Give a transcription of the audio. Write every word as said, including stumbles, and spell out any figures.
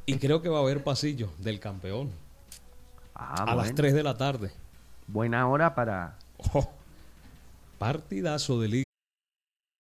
Y creo que va a haber pasillo del campeón. Ah, a bueno. las tres de la tarde. Buena hora para... Oh, partidazo de liga.